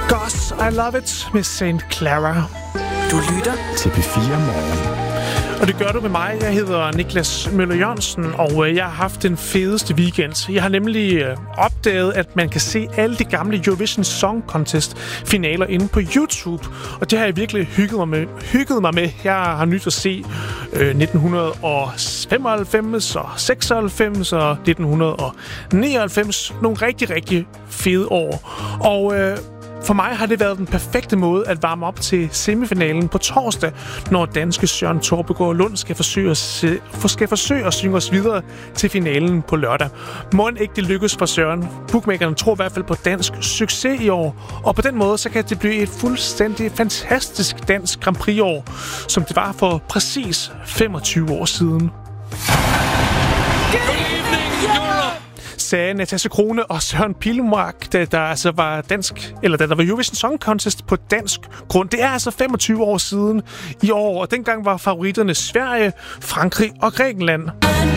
Goss, I Love It med St. Clara. Du lytter til P4 Morgen. Og det gør du med mig. Jeg hedder Niklas Møller Jørgensen, og jeg har haft den fedeste weekend. Jeg har nemlig opdaget, at man kan se alle de gamle Eurovision Song Contest finaler inde på YouTube. Og det har jeg virkelig hygget mig med. Jeg har nyt at se 1995 og 96 og 1999. Nogle rigtig, rigtig fede år. Og for mig har det været den perfekte måde at varme op til semifinalen på torsdag, når danske Søren Torpegaard Lund skal forsøge at synge os videre til finalen på lørdag. Mon ikke det lykkes for Søren. Bookmakerne tror i hvert fald på dansk succes i år, og på den måde så kan det blive et fuldstændig fantastisk dansk Grand Prix-år, som det var for præcis 25 år siden. Sagde Natasja Crone og Søren Pilmark, da der var Eurovision Song Contest på dansk grund. Det er altså 25 år siden i år, og dengang var favoritterne Sverige, Frankrig og Grækenland.